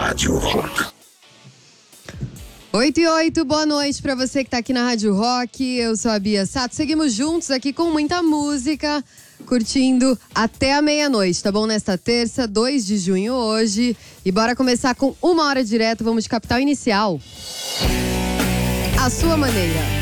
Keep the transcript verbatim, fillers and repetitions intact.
Rádio Rock. oito e oito, boa noite pra você que tá aqui na Rádio Rock. Eu sou a Bia Sato. Seguimos juntos aqui com muita música, curtindo até a meia-noite, tá bom? Nesta terça, dois de junho hoje. E bora começar com uma hora direto. Vamos de Capital Inicial. A sua maneira.